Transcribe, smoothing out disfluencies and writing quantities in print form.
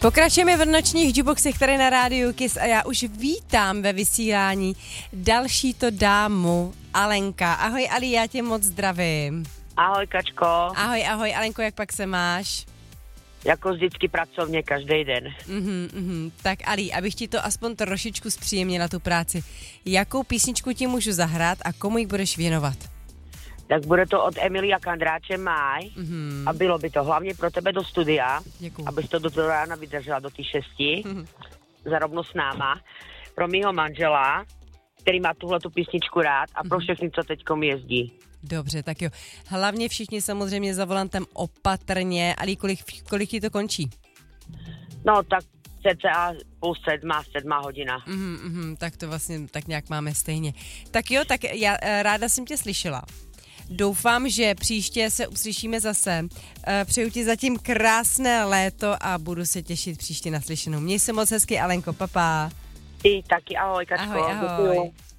Pokračujeme v nočních jukeboxech tady na rádiu Kiss a já už vítám ve vysílání další to dámu, Alenka. Ahoj Ali, já tě moc zdravím. Ahoj Kačko. Ahoj Alenko, jak pak se máš? Jako vždycky pracovně každý den. Tak Ali, abych ti to aspoň trošičku zpříjemnila tu práci. Jakou písničku ti můžu zahrát a komu ji budeš věnovat? Tak bude to od Emilia Kandráče Máj a bylo by to hlavně pro tebe do studia, Děkuju. abys to do rána vydržela do ty 6, zarovno s náma, pro mýho manžela, který má tuhletu písničku rád a pro všechny, co teďkom jezdí. Dobře, tak jo. Hlavně všichni samozřejmě za volantem opatrně. Ali, kolik ti to končí? No tak cca půl 7 hodina. Tak to vlastně tak nějak máme stejně. Tak jo, tak já ráda jsem tě slyšela. Doufám, že příště se uslyšíme zase. Přeju ti zatím krásné léto a budu se těšit příště na slyšenou. Měj se moc hezky, Alenko, papa. Ty taky, ahoj Kačko. Ahoj.